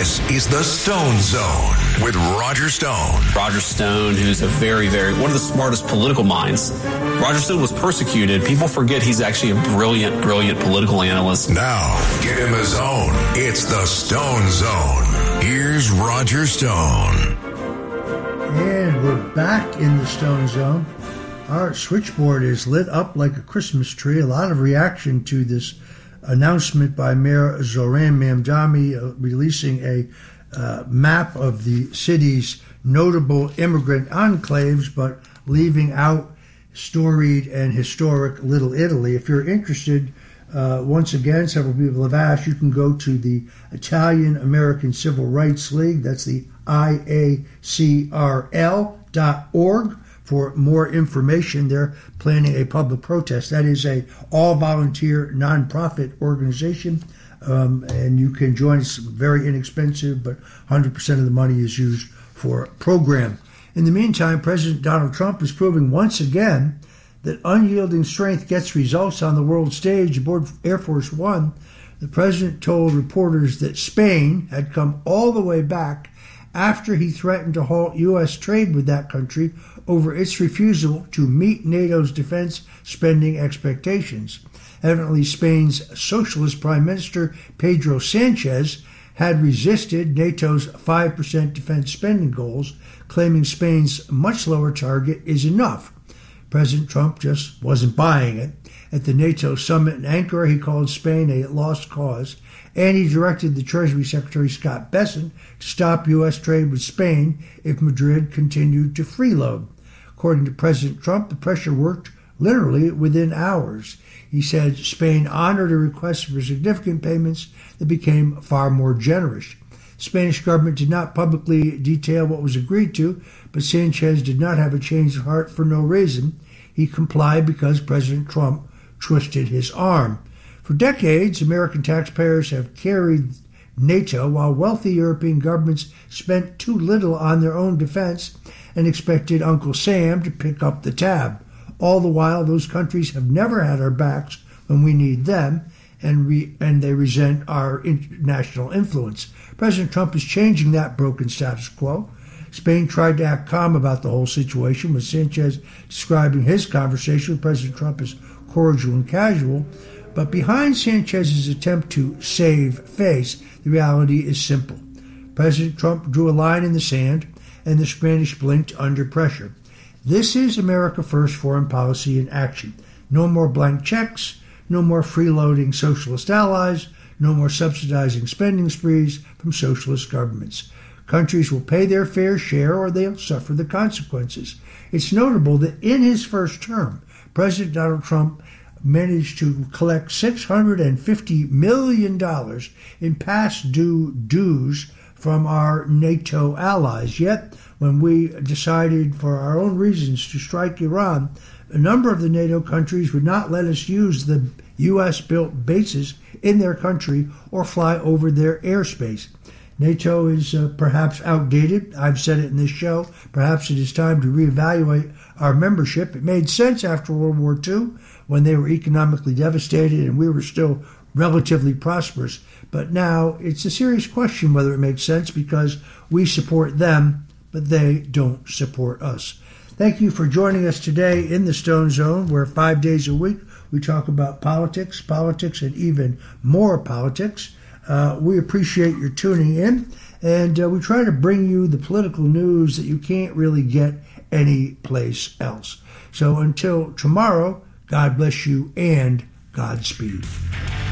This is the Stone Zone with Roger Stone. Roger Stone, who's a one of the smartest political minds. Roger Stone was persecuted. People forget he's actually a brilliant political analyst. Now, get in the zone. It's the Stone Zone. Here's Roger Stone. And we're back in the Stone Zone. Our switchboard is lit up like a Christmas tree. A lot of reaction to this announcement by Mayor Zoran Mamdani releasing a map of the city's notable immigrant enclaves, but leaving out storied and historic Little Italy. If you're interested, once again, several people have asked, you can go to the Italian American Civil Rights League. That's the IACRL.org. For more information, they're planning a public protest. That is a all-volunteer nonprofit organization, and you can join. It's very inexpensive, but 100% of the money is used for a program. In the meantime, President Donald Trump is proving once again that unyielding strength gets results on the world stage. Aboard Air Force One, the president told reporters that Spain had come all the way back after he threatened to halt U.S. trade with that country over its refusal to meet NATO's defense spending expectations. Evidently, Spain's socialist Prime Minister Pedro Sanchez had resisted NATO's 5% defense spending goals, claiming Spain's much lower target is enough. President Trump just wasn't buying it. At the NATO summit in Ankara, he called Spain a lost cause, and he directed the Treasury Secretary Scott Bessent to stop U.S. trade with Spain if Madrid continued to freeload. According to President Trump, the pressure worked literally within hours. He said Spain honored a request for significant payments that became far more generous. The Spanish government did not publicly detail what was agreed to, but Sanchez did not have a change of heart for no reason. He complied because President Trump twisted his arm. For decades, American taxpayers have carried NATO while wealthy European governments spent too little on their own defense and expected Uncle Sam to pick up the tab. All the while, those countries have never had our backs when we need them, and they resent our international influence. President Trump is changing that broken status quo. Spain tried to act calm about the whole situation, with Sanchez describing his conversation with President Trump as cordial and casual. But behind Sanchez's attempt to save face, the reality is simple. President Trump drew a line in the sand, and the Spanish blinked under pressure. This is America First foreign policy in action. No more blank checks, no more freeloading socialist allies, no more subsidizing spending sprees from socialist governments. Countries will pay their fair share or they'll suffer the consequences. It's notable that in his first term, President Donald Trump managed to collect $650 million in past due dues from our NATO allies. Yet, when we decided for our own reasons to strike Iran, a number of the NATO countries would not let us use the U.S.-built bases in their country or fly over their airspace. NATO is perhaps outdated. I've said it in this show. Perhaps it is time to reevaluate our membership. It made sense after World War II when they were economically devastated and we were still relatively prosperous. But now it's a serious question whether it makes sense because we support them, but they don't support us. Thank you for joining us today in the Stone Zone, where 5 days a week we talk about politics, and even more politics. We appreciate your tuning in, and we try to bring you the political news that you can't really get anyplace else. So until tomorrow, God bless you and Godspeed.